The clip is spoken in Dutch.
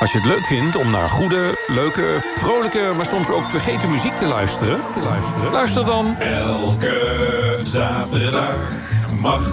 Als je het leuk vindt om naar goede, leuke, vrolijke, maar soms ook vergeten muziek te luisteren, luister dan Elke zaterdag mag